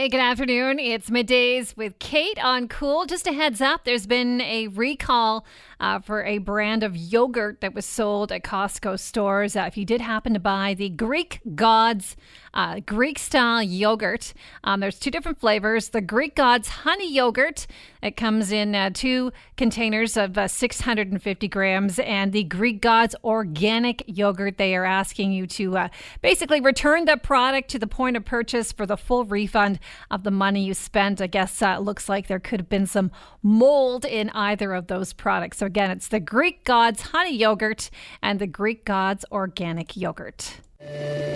Hey, good afternoon. It's Middays with Kate on Cool. Just a heads up, there's been a recall for a brand of yogurt that was sold at Costco stores. If you did happen to buy the Greek Gods Greek style yogurt, there's two different flavors. The Greek Gods honey yogurt, it comes in two containers of 650 grams, and the Greek Gods organic yogurt. They are asking you to basically return the product to the point of purchase for the full refund of the money you spent. I guess it looks like there could have been some mold in either of those products. So again, it's the Greek Gods honey yogurt and the Greek Gods organic yogurt.